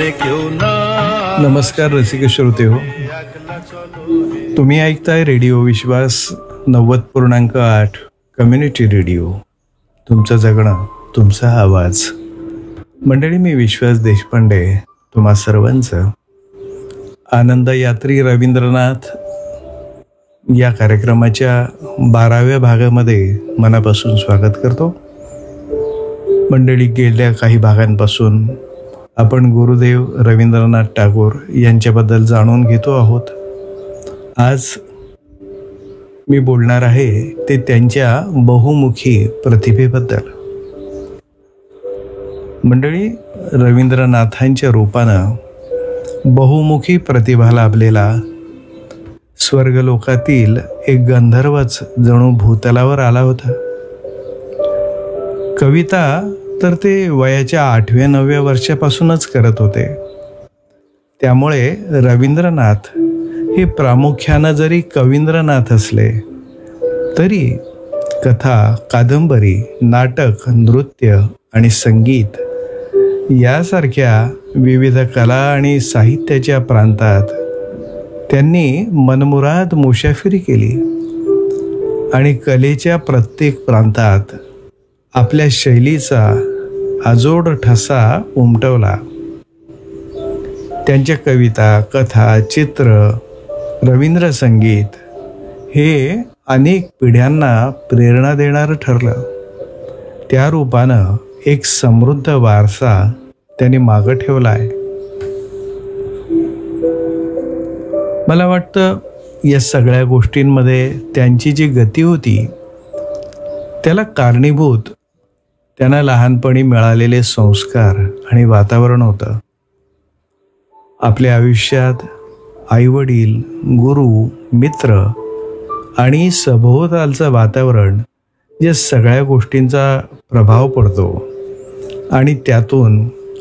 नमस्कार रसिक श्रोते हो, तुम्ही ऐकताय रेडिओ विश्वास 90.8 कम्युनिटी रेडिओ. तुमचं जगणं, तुमचा आवाज. मंडळी, मी विश्वास देशपांडे तुम्हा सर्वांचं आनंद यात्री रवींद्रनाथ या कार्यक्रमाच्या 12व्या भागामध्ये मनापासून स्वागत करतो. मंडळी, गेल्या काही भागांपासून आपण गुरुदेव रवींद्रनाथ टागोर यांच्याबद्दल जाणून घेतो आहोत. आज मी बोलणार आहे ते त्यांच्या बहुमुखी प्रतिभेबद्दल. मंडळी, रवींद्रनाथांच्या रूपानं बहुमुखी प्रतिभा लाभलेला स्वर्गलोकातील एक गंधर्वच जणू भूतलावर आला होता. कविता तर ते वयाच्या 8व्या-9व्या वर्षापासूनच करत होते. त्यामुळे रवींद्रनाथ हे प्रामुख्यानं जरी कवींद्रनाथ असले तरी कथा, कादंबरी, नाटक, नृत्य आणि संगीत यासारख्या विविध कला आणि साहित्याच्या प्रांतात त्यांनी मनमुराद मुसाफिरी केली आणि कलेच्या प्रत्येक प्रांतात आपल्या शैलीचा अजोड ठसा उमटवला. त्यांच्या कविता, कथा, चित्र, रवींद्र संगीत हे अनेक पिढ्यांना प्रेरणा देणारं ठरलं. त्या रूपानं एक समृद्ध वारसा त्यांनी मागं ठेवला आहे. मला वाटतं या सगळ्या गोष्टींमध्ये त्यांची जी गती होती त्याला कारणीभूत त्यांना लहानपणी मिळालेले संस्कार आणि वातावरण होतं. आपल्या आयुष्यात आईवडील, गुरु, मित्र आणि सभोवतालचं वातावरण या सगळ्या गोष्टींचा प्रभाव पडतो आणि त्यातून